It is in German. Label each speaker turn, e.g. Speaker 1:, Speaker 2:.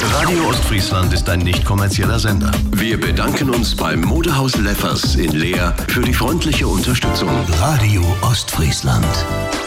Speaker 1: Radio Ostfriesland ist ein nicht kommerzieller Sender. Wir bedanken uns beim Modehaus Leffers in Leer für die freundliche Unterstützung.
Speaker 2: Radio Ostfriesland.